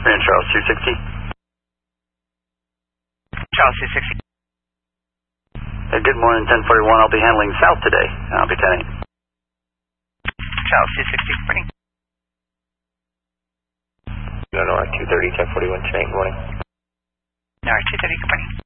and Charles 260. Charles 260. Good morning, 1041. I'll be handling south today. I'll be 10-8. Charles 260, reporting. No, 230, 1041, 10-8, good morning. No, 230, good morning.